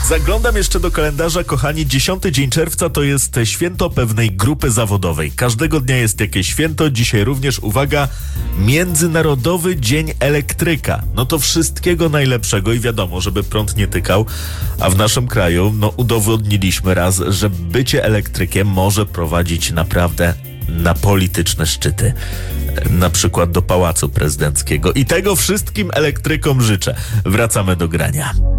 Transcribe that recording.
Zaglądam jeszcze do kalendarza, kochani. 10 dzień czerwca to jest święto pewnej grupy zawodowej. Każdego dnia jest jakieś święto. Dzisiaj również, uwaga, Międzynarodowy Dzień Elektryka. No to wszystkiego najlepszego i wiadomo, żeby prąd nie tykał. A w naszym kraju, udowodniliśmy raz, że bycie elektrykiem może prowadzić naprawdę na polityczne szczyty. Na przykład do Pałacu Prezydenckiego. I tego wszystkim elektrykom życzę. Wracamy do grania.